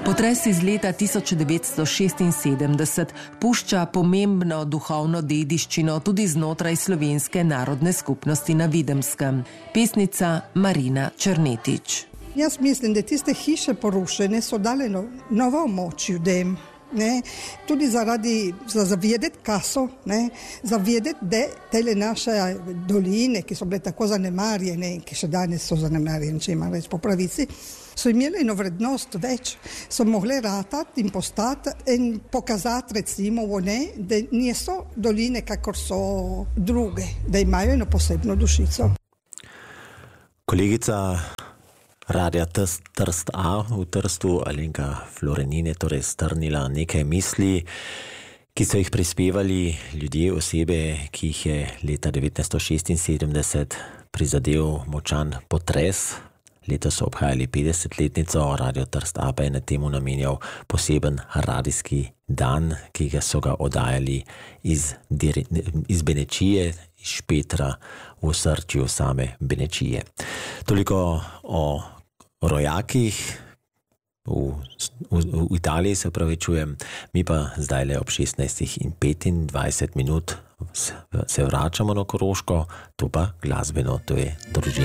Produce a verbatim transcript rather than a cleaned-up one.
Potres iz leta tisoč devetsto šestinsedemdeset pušča pomembno duhovno dediščino tudi znotraj slovenske narodne skupnosti na Videmskem. Pesnica Marina Černetič. Jaz mislim, da tiste hiše porušene so dale no, novo moč ljudem. Ne, tudi zaradi, za zavedeti kaso, ne, zavedeti, da tele naše doline, ki so bile tako zanemarjene in ki še danes so zanemarjene, če ima reč po pravici, so imeli eno vrednost več, so mogli ratati in postati in pokazati recimo, ne, da niso doline, kakor so druge, da imajo eno posebno dušico. Kolegica Radia Trst A v Trstu, Alenka Florenin je torej strnila nekaj misli, ki so jih prispevali ljudje, osebe, ki jih je leta devetnajststo šestinsedemdeset prizadel močan potres. Letos so obhajali petdesetletnico, Radio Trst A pa je na temu namenjal poseben radijski dan, ki ga so ga oddajali iz, iz Benečije, iz Špetra v osrčju same Benečije. Toliko o rojakih v, v, v Italiji, se pravi čujem, mi pa zdaj le ob šestnajstih in petindvajset minut se vračamo na Koroško, to pa glasbeno, to je družina.